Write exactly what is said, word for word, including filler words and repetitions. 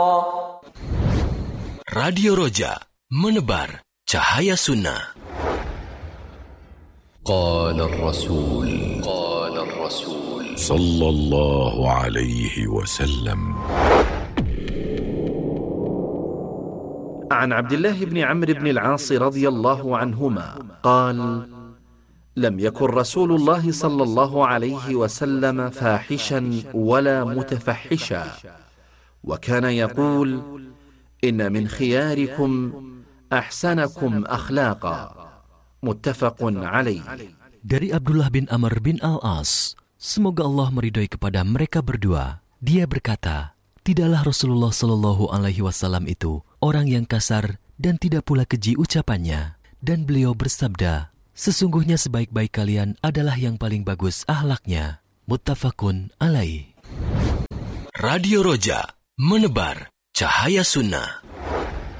Radio Roja, menebar cahaya sunnah. Qala ar-Rasul Qala ar-Rasul sallallahu alaihi wasallam. عن عبد الله بن عمرو بن العاص رضي الله عنهما قال: لم يكن رسول الله صلى الله عليه وسلم فاحشا ولا متفحشا، وكان يقول: إن من خياركم أحسنكم أخلاقا. متفق عليه. Dari Abdullah bin Amr bin Al-As, semoga Allah meridhai kepada mereka berdua, dia berkata, tidaklah Rasulullah Shallallahu Alaihi Wasallam itu orang yang kasar dan tidak pula keji ucapannya, dan beliau bersabda, sesungguhnya sebaik-baik kalian adalah yang paling bagus akhlaknya. Muttafaqun alaih. Radio Roja, menebar cahaya sunnah.